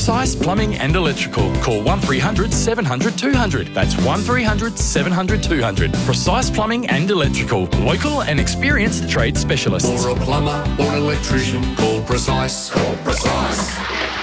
Precise Plumbing and Electrical. Call 1300 700 200. That's 1300 700 200. Precise Plumbing and Electrical. Local and experienced trade specialists. For a plumber or an electrician, call Precise. Call Precise.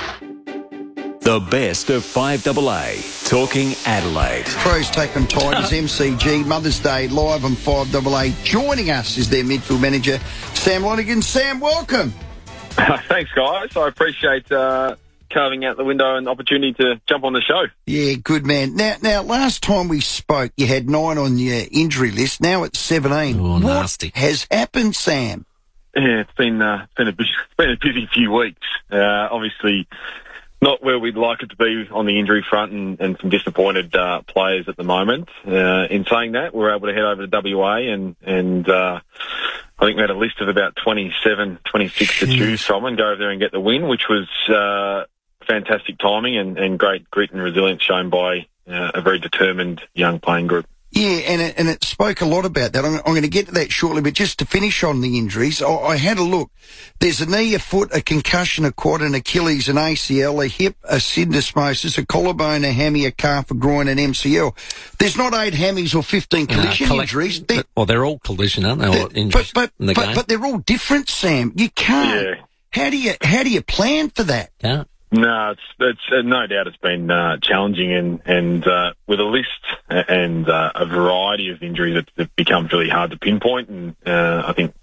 The best of 5AA, Talking Adelaide. Crows take on Tigers, MCG, Mother's Day, live on 5AA. Joining us is their midfield manager, Sam Lonergan. Sam, welcome. Thanks, guys. I appreciate carving out the window and opportunity to jump on the show. Yeah, good man. Now, last time we spoke, you had 9 on your injury list. Now it's 17. Oh, nasty. What has happened, Sam? Yeah, it's been a busy few weeks. Obviously, not where we'd like it to be on the injury front, and some disappointed players at the moment. In saying that, we were able to head over to WA and I think we had a list of about 26 to choose from and go over there and get the win, which was fantastic timing and great grit and resilience shown by a very determined young playing group. Yeah, and it spoke a lot about that. I'm going to get to that shortly, but just to finish on the injuries, I had a look. There's a knee, a foot, a concussion, a quad, an Achilles, an ACL, a hip, a syndesmosis, a collarbone, a hammy, a calf, a groin, an MCL. There's not 8 hammies or 15 collision injuries. They're all collision, aren't they? Or injuries in the game. But they're all different, Sam. You can't. Yeah. How do you plan for that? Yeah. No, it's no doubt it's been challenging and with a list and a variety of injuries, it becomes really hard to pinpoint. And I think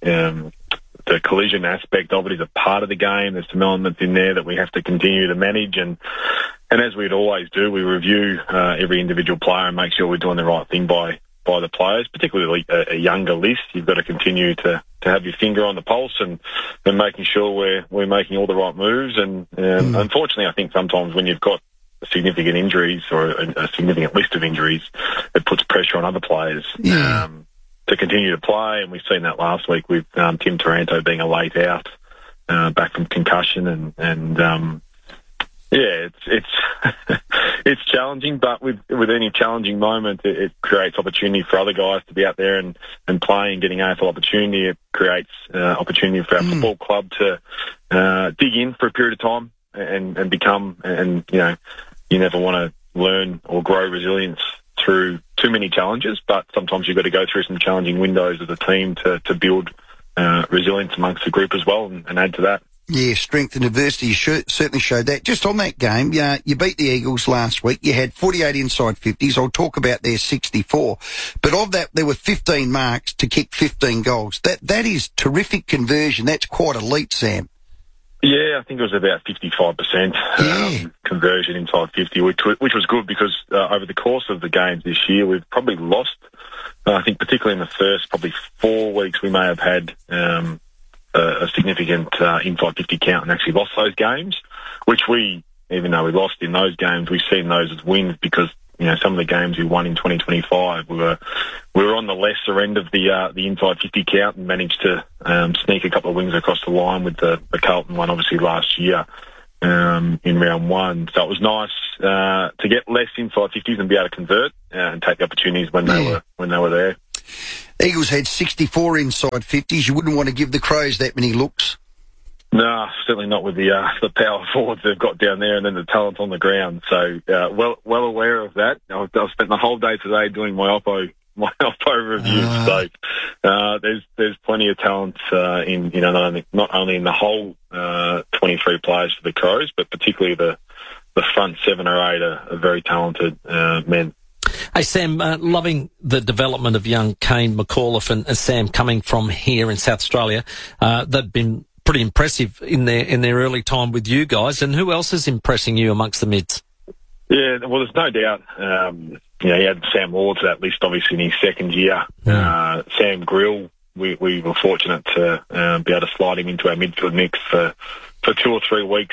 the collision aspect of it is a part of the game. There's some elements in there that we have to continue to manage, and as we'd always do, we review every individual player and make sure we're doing the right thing by the players, particularly a younger list. You've got to continue to have your finger on the pulse and making sure we're making all the right moves. And unfortunately, I think sometimes when you've got significant injuries or a significant list of injuries, it puts pressure on other players to continue to play. And we've seen that last week with Tim Taranto being a late out back from concussion and yeah, it's it's challenging, but with any challenging moment, it creates opportunity for other guys to be out there and play and getting AFL opportunity. It creates opportunity for our football club to dig in for a period of time and become, and you never want to learn or grow resilience through too many challenges, but sometimes you've got to go through some challenging windows as a team to build resilience amongst the group as well and add to that. Yeah, strength and adversity certainly showed that. Just on that game, you beat the Eagles last week. You had 48 inside 50s. I'll talk about their 64. But of that, there were 15 marks to kick 15 goals. That is terrific conversion. That's quite elite, Sam. Yeah, I think it was about 55% conversion inside 50, which was good because over the course of the games this year, we've probably lost, I think particularly in the first probably 4 weeks, we may have had a significant inside 50 count and actually lost those games, which even though we lost in those games, we've seen those as wins because, some of the games we won in 2025, we were on the lesser end of the inside 50 count and managed to sneak a couple of wins across the line with the Carlton one, obviously, last year in round 1. So it was nice to get less inside 50s and be able to convert and take the opportunities when they were there. Eagles had 64 inside 50s. You wouldn't want to give the Crows that many looks. No, certainly not with the power forwards they've got down there and then the talent on the ground. So well aware of that. I've spent the whole day today doing my Oppo review. So there's plenty of talent in not only in the whole 23 players for the Crows, but particularly the front 7 or 8 are very talented men. Hey, Sam, loving the development of young Kane McAuliffe and Sam coming from here in South Australia. They've been pretty impressive in their early time with you guys. And who else is impressing you amongst the mids? Yeah, well, there's no doubt. He had Sam Ward to that list, obviously, in his second year. Sam Grill, we were fortunate to be able to slide him into our midfield mix for 2 or 3 weeks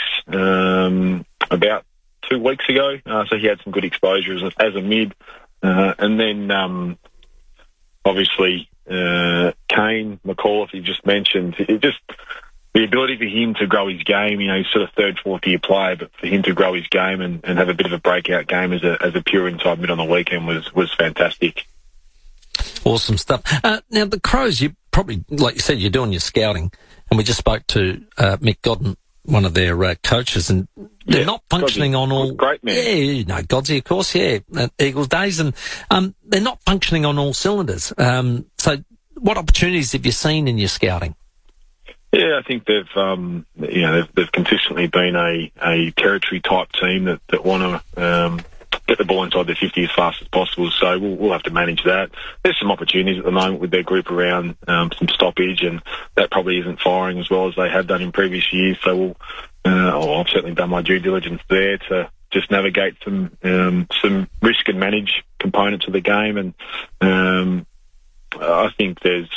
about 2 weeks ago. So he had some good exposure as a mid. And then, obviously, Kane McAuliffe, you just mentioned, the ability for him to grow his game, he's sort of 3rd, 4th year player, but for him to grow his game and have a bit of a breakout game as a pure inside mid on the weekend was fantastic. Awesome stuff. Now, the Crows, you probably, like you said, you're doing your scouting, and we just spoke to Mick Godden, one of their coaches, and they're not functioning on all. Great man. Yeah, you know, Godsey, of course, yeah, Eagles days, and they're not functioning on all cylinders. So, what opportunities have you seen in your scouting? Yeah, I think they've consistently been a territory type team that want to get the ball inside their 50 as fast as possible. So we'll have to manage that. There's some opportunities at the moment with their group around some stoppage, and that probably isn't firing as well as they have done in previous years. So I've certainly done my due diligence there to just navigate some risk and manage components of the game. And I think there's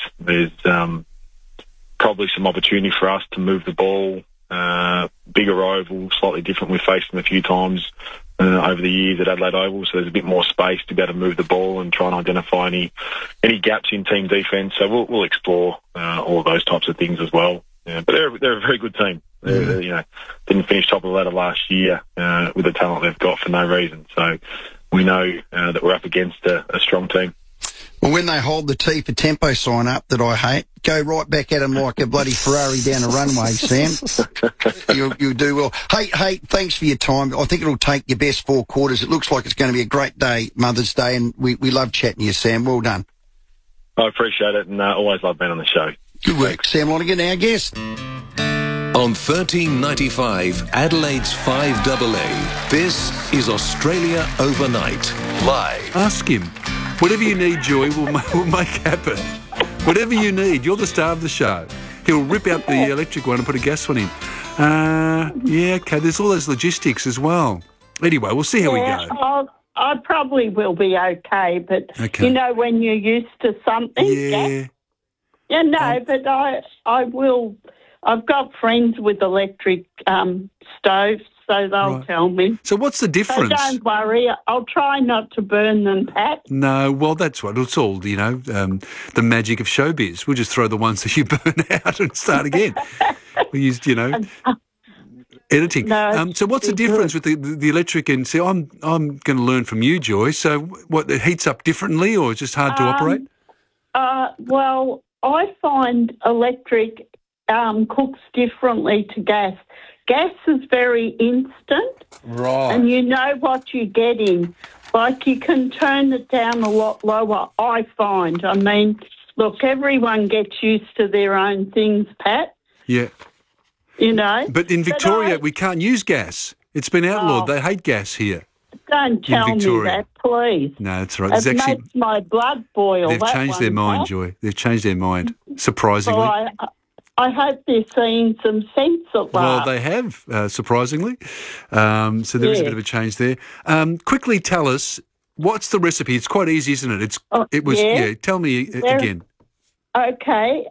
probably some opportunity for us to move the ball, bigger oval, slightly different. We've faced them a few times over the years at Adelaide Oval, so there's a bit more space to be able to move the ball and try and identify any gaps in team defence. So we'll explore all of those types of things as well. But they're a very good team. They didn't finish top of the ladder last year with the talent they've got for no reason. So we know that we're up against a strong team. Well, when they hold the T for tempo sign up that I hate, go right back at them like a bloody Ferrari down a runway, Sam. You'll do well. Hey, thanks for your time. I think it'll take your best 4 quarters. It looks like it's going to be a great day, Mother's Day, and we love chatting to you, Sam. Well done. I appreciate it, and always love being on the show. Good work. Sam Lonergan, our guest. On 1395 Adelaide's 5AA, this is Australia Overnight. Live. Ask him. Whatever you need, Joy, we'll make happen. Whatever you need, you're the star of the show. He'll rip out the electric one and put a gas one in. Yeah, okay, there's all those logistics as well. Anyway, we'll see how we go. I probably will be okay, but you know when you're used to something. Yeah. Yeah, no, but I will. I've got friends with electric stoves, so they'll tell me. So what's the difference? So don't worry. I'll try not to burn them, Pat. No, well, that's what. It's all, the magic of showbiz. We'll just throw the ones that you burn out and start again. We used, editing. No, so what's the difference with the electric and... See, I'm going to learn from you, Joy. So what, it heats up differently or it's just hard to operate? Well, I find electric cooks differently to gas. Gas is very instant. Right. And you know what you're getting. Like, you can turn it down a lot lower, I find. I mean, look, everyone gets used to their own things, Pat. Yeah. You know? But in Victoria, we can't use gas. It's been outlawed. They hate gas here. Don't tell me that, please. No, that's right. It makes my blood boil. They've changed their mind, Joy. They've changed their mind, surprisingly. Well, I hope they're seeing some sense at last. Well, they have, surprisingly. So there is a bit of a change there. Quickly tell us, what's the recipe? It's quite easy, isn't it? Tell me again. Okay,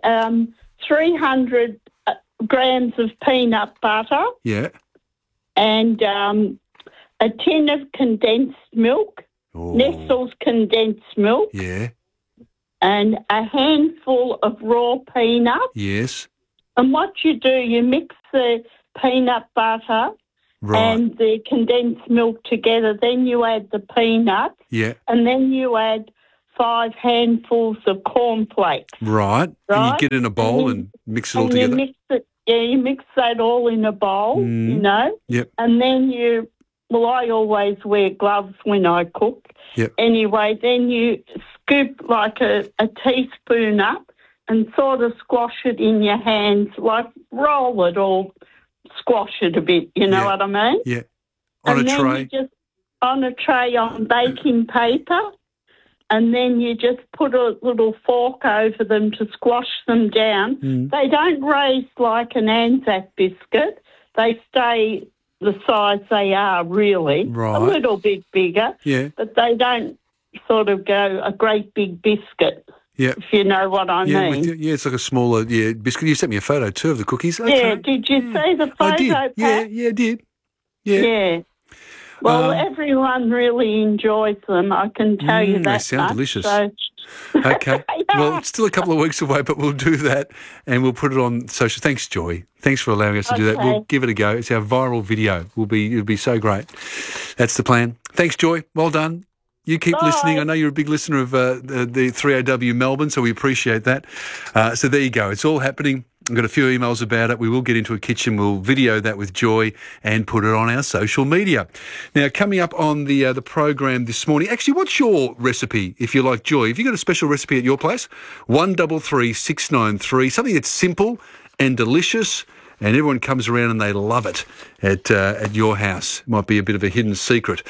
300 grams of peanut butter. Yeah. And a tin of condensed milk, Nestle's condensed milk. Yeah. And a handful of raw peanuts. Yes. And what you do, you mix the peanut butter and the condensed milk together. Then you add the peanuts. Yeah. And then you add 5 handfuls of cornflakes. Right. And you get in a bowl and mix it all together. You mix that all in a bowl, Yep. And then I always wear gloves when I cook. Yep. Anyway, then you scoop like a teaspoon up and sort of squash it in your hands, like roll it or squash it a bit, you know what I mean? Yeah. On a tray? You just on a tray on baking paper, and then you just put a little fork over them to squash them down. They don't raise like an Anzac biscuit. They stay the size they are, really. Right. A little bit bigger. Yeah. But they don't sort of go a great big biscuit. Yeah. If you know what I mean. It's like a smaller biscuit. You sent me a photo too of the cookies. Okay. Yeah, did you see the photo, I did. Pat? Yeah, I did. Yeah. Yeah. Well, everyone really enjoys them, I can tell you that. They sound delicious. So. Okay. Well, it's still a couple of weeks away, but we'll do that and we'll put it on social. Thanks, Joy. Thanks for allowing us to do that. We'll give it a go. It's our viral video. It'll be so great. That's the plan. Thanks, Joy. Well done. You keep listening. I know you're a big listener of the 3AW Melbourne, so we appreciate that. So there you go. It's all happening. I've got a few emails about it. We will get into a kitchen. We'll video that with Joy and put it on our social media. Now, coming up on the program this morning, actually, what's your recipe, if you like, Joy? Have you got a special recipe at your place? 133 693, something that's simple and delicious, and everyone comes around and they love it at your house. Might be a bit of a hidden secret.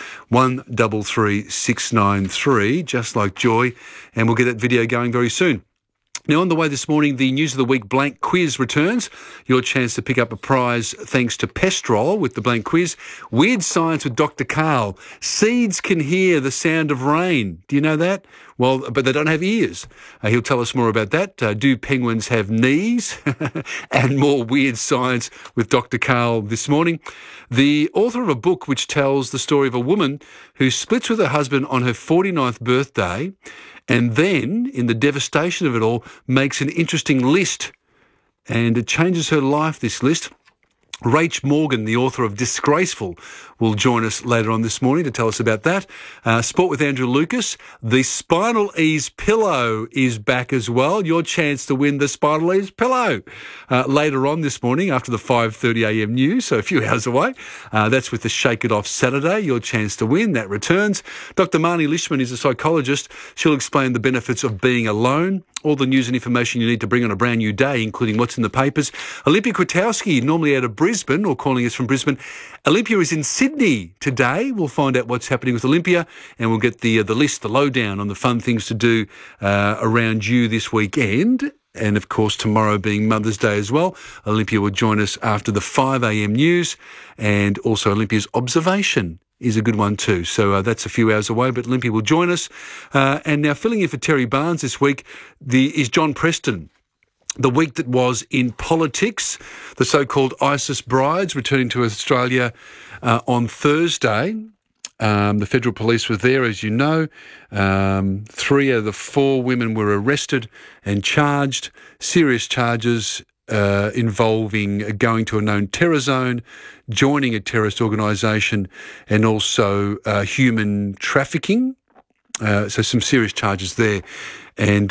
133 693, just like Joy, and we'll get that video going very soon. Now, on the way this morning, the News of the Week blank quiz returns. Your chance to pick up a prize thanks to Pestrol with the blank quiz. Weird Science with Dr. Karl. Seeds can hear the sound of rain. Do you know that? Well, but they don't have ears. He'll tell us more about that. Do penguins have knees? And more Weird Science with Dr. Karl this morning. The author of a book which tells the story of a woman who splits with her husband on her 49th birthday, and then, in the devastation of it all, makes an interesting list. And it changes her life, this list. Rach Morgan, the author of Disgraceful, will join us later on this morning to tell us about that. Sport with Andrew Lucas. The Spinal Ease pillow is back as well. Your chance to win the Spinal Ease pillow later on this morning after the 5:30am news, so a few hours away. That's with the Shake It Off Saturday. Your chance to win. That returns. Dr. Marnie Lishman is a psychologist. She'll explain the benefits of being alone. All the news and information you need to bring on a brand new day, including what's in the papers. Olympia Kwiatkowski, normally out of Brisbane, or calling us from Brisbane. Olympia is in Sydney today. We'll find out what's happening with Olympia, and we'll get the list, the lowdown on the fun things to do around you this weekend. And, of course, tomorrow being Mother's Day as well. Olympia will join us after the 5am news, and also Olympia's observation is a good one too. So that's a few hours away, but Olympia will join us. And now filling in for Terry Barnes this week is John Preston. The week that was in politics, the so-called ISIS brides returning to Australia on Thursday. The federal police were there, as you know. 3 out of the 4 women were arrested and charged. Serious charges involving going to a known terror zone, joining a terrorist organisation, and also human trafficking. So some serious charges there. And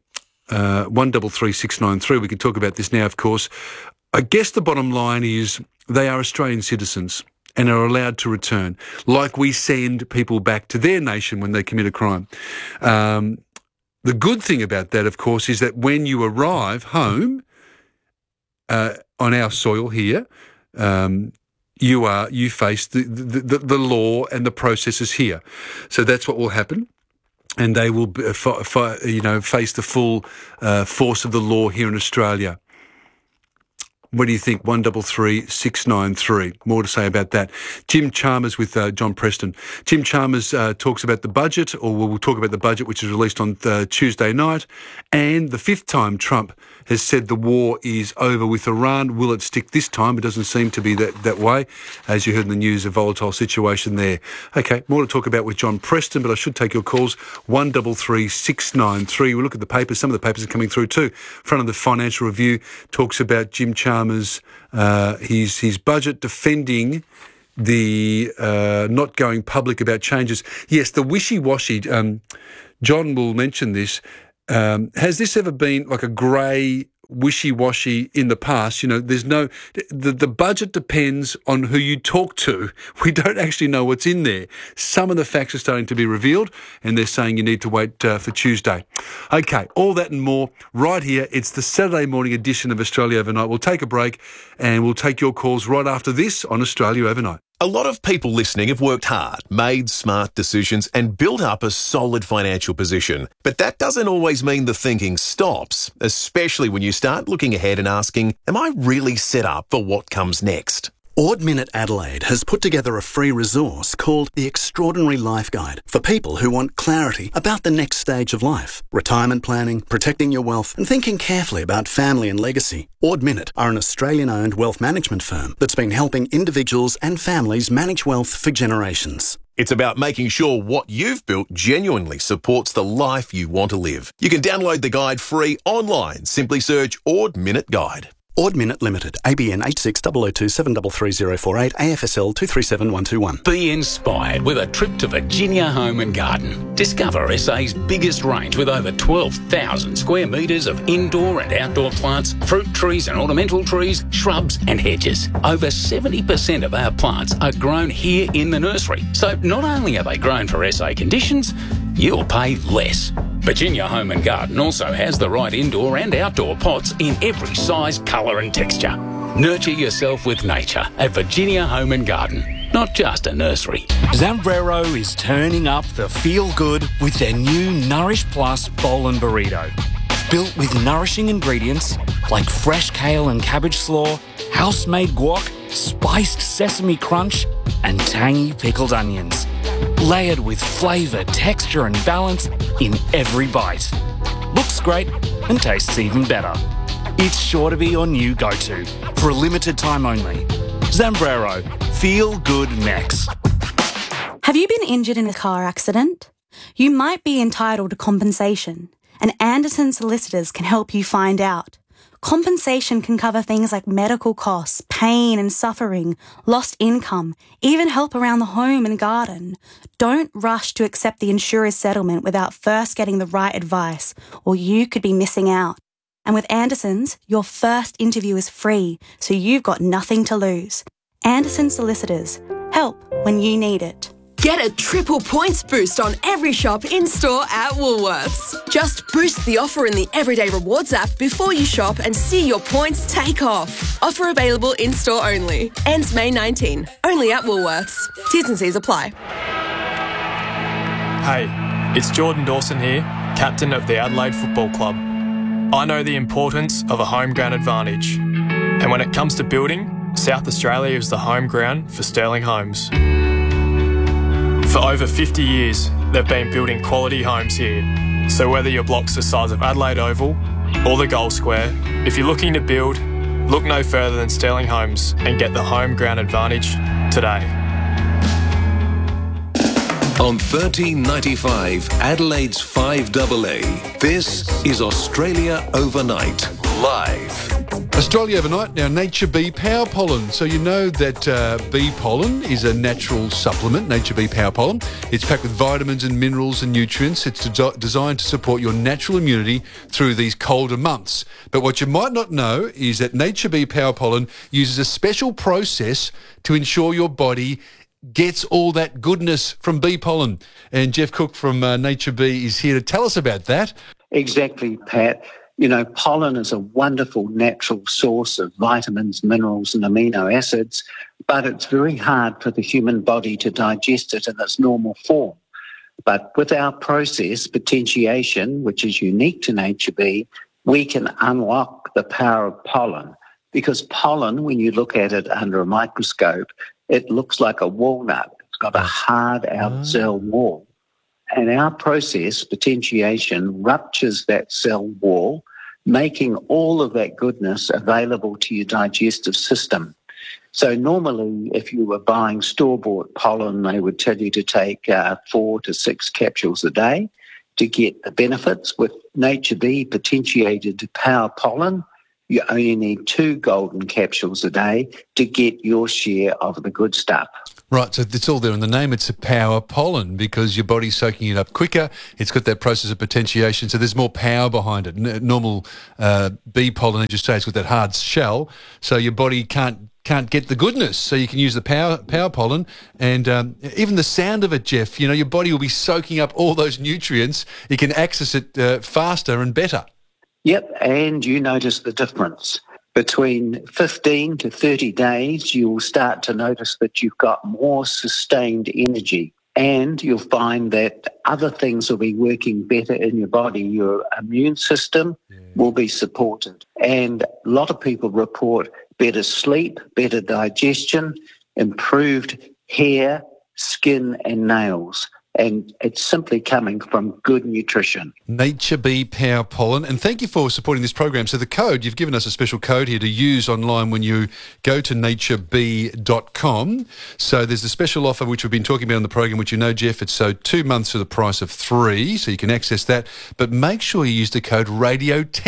133 693, we can talk about this now, of course. I guess the bottom line is they are Australian citizens and are allowed to return, like we send people back to their nation when they commit a crime. The good thing about that, of course, is that when you arrive home on our soil here, you face the law and the processes here. So that's what will happen. And they will face the full force of the law here in Australia. What do you think? 133 693. More to say about that. Jim Chalmers with John Preston. Jim Chalmers talks about the budget, or we'll talk about the budget, which is released on Tuesday night. And the 5th time Trump has said the war is over with Iran. Will it stick this time? It doesn't seem to be that way. As you heard in the news, a volatile situation there. Okay, more to talk about with John Preston, but I should take your calls. 133 693. We'll look at the papers. Some of the papers are coming through too. Front of the Financial Review talks about Jim Chalmers, his budget, defending the not going public about changes. Yes, the wishy-washy. John will mention this. Has this ever been like a grey wishy-washy in the past? You know, there's no... The budget depends on who you talk to. We don't actually know what's in there. Some of the facts are starting to be revealed, and they're saying you need to wait for Tuesday. Okay, all that and more right here. It's the Saturday morning edition of Australia Overnight. We'll take a break, and we'll take your calls right after this on Australia Overnight. A lot of people listening have worked hard, made smart decisions, and built up a solid financial position. But that doesn't always mean the thinking stops, especially when you start looking ahead and asking, am I really set up for what comes next? Ord Minnett Adelaide has put together a free resource called The Extraordinary Life Guide for people who want clarity about the next stage of life, retirement planning, protecting your wealth, and thinking carefully about family and legacy. Ord Minnett are an Australian-owned wealth management firm that's been helping individuals and families manage wealth for generations. It's about making sure what you've built genuinely supports the life you want to live. You can download the guide free online. Simply search Ord Minnett Guide. Ord Minute Limited, ABN 860027333048, AFSL 237121. Be inspired with a trip to Virginia Home and Garden. Discover SA's biggest range with over 12,000 square metres of indoor and outdoor plants, fruit trees and ornamental trees, shrubs and hedges. Over 70% of our plants are grown here in the nursery. So not only are they grown for SA conditions, you'll pay less. Virginia Home and Garden also has the right indoor and outdoor pots in every size, colour and texture. Nurture yourself with nature at Virginia Home and Garden, not just a nursery. Zambrero is turning up the feel-good with their new Nourish Plus Bowl and Burrito. Built with nourishing ingredients like fresh kale and cabbage slaw, house-made guac, spiced sesame crunch and tangy pickled onions. Layered with flavour, texture and balance in every bite. Looks great and tastes even better. It's sure to be your new go-to for a limited time only. Zambrero, feel good next. Have you been injured in a car accident? You might be entitled to compensation, and Anderson Solicitors can help you find out. Compensation can cover things like medical costs, pain and suffering, lost income, even help around the home and garden. Don't rush to accept the insurer's settlement without first getting the right advice, or you could be missing out. And with Anderson's, your first interview is free, so you've got nothing to lose. Anderson Solicitors. Help when you need it. Get a triple points boost on every shop in-store at Woolworths. Just boost the offer in the Everyday Rewards app before you shop and see your points take off. Offer available in-store only. Ends May 19. Only at Woolworths. T's and C's apply. Hey, it's Jordan Dawson here, captain of the Adelaide Football Club. I know the importance of a home ground advantage. And when it comes to building, South Australia is the home ground for Sterling Homes. For over 50 years, they've been building quality homes here. So whether your block's the size of Adelaide Oval or the Gold Square, if you're looking to build, look no further than Sterling Homes and get the home ground advantage today. On 1395 Adelaide's 5AA, this is Australia Overnight, live. Australia Overnight, now Nature Bee Power Pollen. So you know that bee pollen is a natural supplement, Nature Bee Power Pollen. It's packed with vitamins and minerals and nutrients. It's designed to support your natural immunity through these colder months. But what you might not know is that Nature Bee Power Pollen uses a special process to ensure your body gets all that goodness from bee pollen. And Jeff Cook from Nature Bee is here to tell us about that. Exactly, Pat. You know, pollen is a wonderful natural source of vitamins, minerals and amino acids, but it's very hard for the human body to digest it in its normal form. But with our process, potentiation, which is unique to Nature Bee, we can unlock the power of pollen. Because pollen, when you look at it under a microscope, it looks like a walnut. It's got a hard outer cell wall. And our process, potentiation, ruptures that cell wall, making all of that goodness available to your digestive system. So normally, if you were buying store-bought pollen, they would tell you to take 4 to 6 capsules a day to get the benefits. With Nature Bee potentiated power pollen, you only need 2 golden capsules a day to get your share of the good stuff. Right, so it's all there in the name. It's a power pollen because your body's soaking it up quicker. It's got that process of potentiation, so there's more power behind it. Normal bee pollen, as you say, it's got that hard shell, so your body can't get the goodness. So you can use the power pollen, and even the sound of it, Jeff, you know, your body will be soaking up all those nutrients. You can access it faster and better. Yep, and you notice the difference. Between 15 to 30 days, you'll start to notice that you've got more sustained energy, and you'll find that other things will be working better in your body. Your immune system will be supported. And a lot of people report better sleep, better digestion, improved hair, skin and nails. And it's simply coming from good nutrition. Nature Bee Power Pollen. And thank you for supporting this program. So the code, you've given us a special code here to use online when you go to naturebee.com. So there's a special offer which we've been talking about on the program, which you know, Jeff, it's 2 months for the price of 3, so you can access that. But make sure you use the code RADIO10.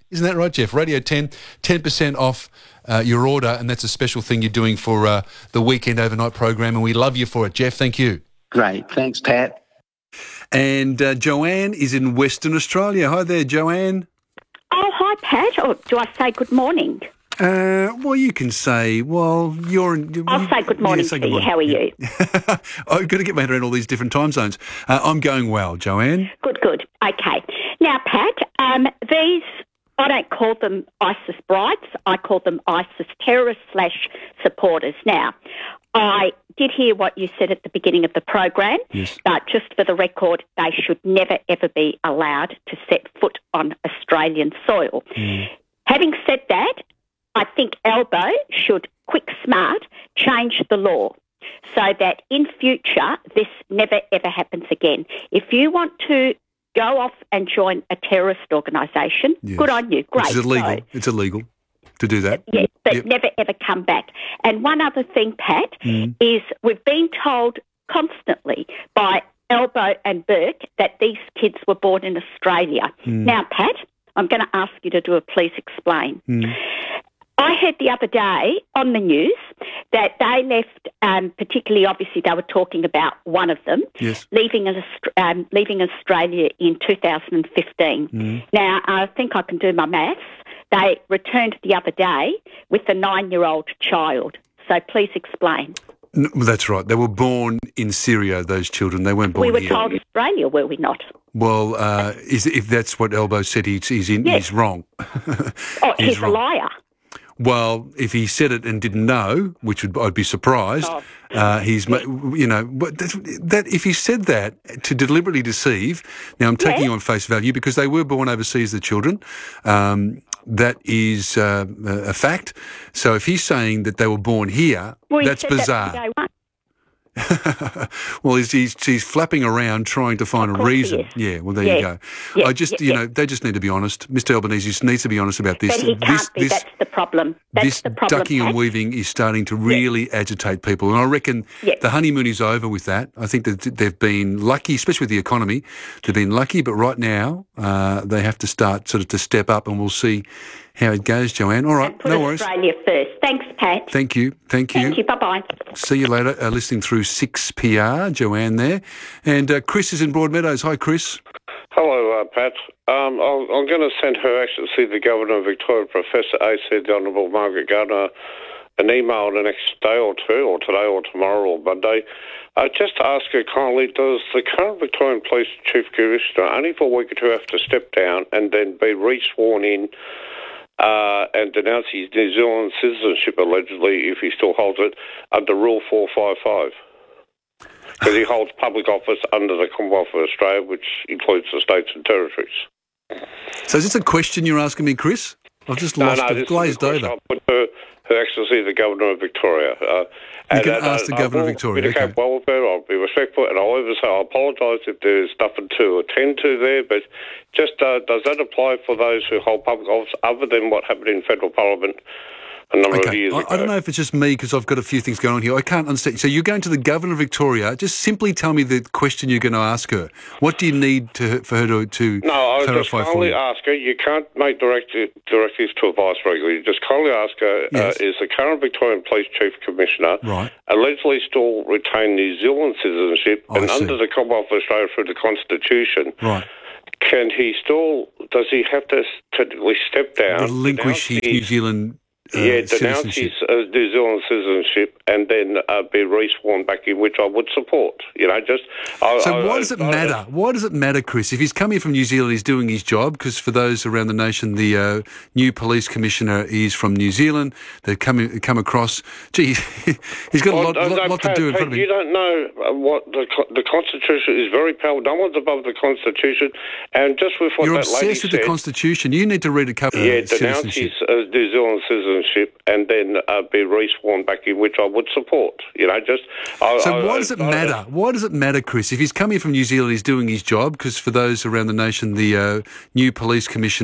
Isn't that right, Jeff? Radio 10, 10% off your order, and that's a special thing you're doing for the weekend overnight program, and we love you for it, Jeff. Thank you. Great. Thanks, Pat. And Joanne is in Western Australia. Hi there, Joanne. Oh, hi, Pat. Or do I say good morning? Well, you can say, well, I'll say good morning to you. How are you? I've got to get my head around all these different time zones. I'm going well, Joanne. Good. Okay. Now, Pat, these, I don't call them ISIS brides. I call them ISIS terrorists / supporters. Now, I did hear what you said at the beginning of the program, yes. But just for the record, they should never, ever be allowed to set foot on Australian soil. Having said that, I think Albo should, quick smart, change the law so that in future this never ever happens again. If you want to go off and join a terrorist organisation, good on you, great. It's illegal. So, it's illegal to do that. Yes, but never ever come back. And one other thing, Pat, is we've been told constantly by Albo and Burke that these kids were born in Australia. Now, Pat, I'm going to ask you to do a please explain. I heard the other day on the news that they left, particularly obviously they were talking about one of them, leaving Australia in 2015. Now, I think I can do my maths. They returned the other day with a 9-year-old child. So please explain. No, that's right. They were born in Syria, those children. They weren't born here. We were told Australia, were we not? Well, if that's what Albo said, he's wrong. He's a liar. Well, if he said it and didn't know, I'd be surprised. That if he said that to deliberately deceive, now I'm taking you on face value because they were born overseas, the children. That is a fact. So if he's saying that they were born here, that's bizarre. Well, he's flapping around trying to find a reason. Yeah, well, there you go. I just, they just need to be honest. Mr. Albanese just needs to be honest about this. But he can't be. That's the problem. This ducking and weaving is starting to really agitate people. And I reckon the honeymoon is over with that. I think that they've been lucky, especially with the economy. They've been lucky, but right now they have to start sort of to step up, and we'll see how it goes, Joanne. All right, no worries. Australia first. Thanks, Pat. Thank you. Thank you. Bye-bye. See you later. Listening through 6PR, Joanne there. And Chris is in Broadmeadows. Hi, Chris. Hello, Pat. I'm going to send Her Excellency the Governor of Victoria, Professor A.C. the Honourable Margaret Gardner, an email the next day or two, or today or tomorrow or Monday. Just to ask her kindly, does the current Victorian Police Chief Commissioner only for a week or two have to step down and then be re-sworn in and denounce his New Zealand citizenship, allegedly, if he still holds it, under Rule 455? Because he holds public office under the Commonwealth of Australia, which includes the states and territories. So is this a question you're asking me, Chris? I've just lost it. Glazed over. I'll put Her Excellency the Governor of Victoria. You can ask the Governor of Victoria. Okay. Well with her, I'll be respectful, and I'll even say I apologise if there's nothing to attend to there, but just does that apply for those who hold public office other than what happened in federal parliament a number of years ago? I don't know if it's just me because I've got a few things going on here. I can't understand. So you're going to the Governor of Victoria. Just simply tell me the question you're going to ask her. What do you need for her to No, I would just clarify for kindly you? ask her. You can't make directives to a vice regular. You just kindly ask her, is the current Victorian Police Chief Commissioner allegedly still retain New Zealand citizenship and under the Commonwealth of Australia through the Constitution? Right. Does he have to technically step down? Relinquish his New Zealand denounce his New Zealand citizenship and then be re-sworn back in, which I would support. So why does it matter? Why does it matter, Chris? If he's coming from New Zealand, he's doing his job, because for those around the nation, the new police commissioner is from New Zealand. They've come across. Gee, he's got a lot to do in front of him. You don't know what the Constitution is very powerful. No one's above the Constitution. And just with what You're that lady obsessed with said, the Constitution. You need to read a couple of denounce his New Zealand citizenship and then be re-sworn back in, which I would support. So why does it matter? Why does it matter, Chris? If he's coming from New Zealand, he's doing his job, because for those around the nation, the new police commissioner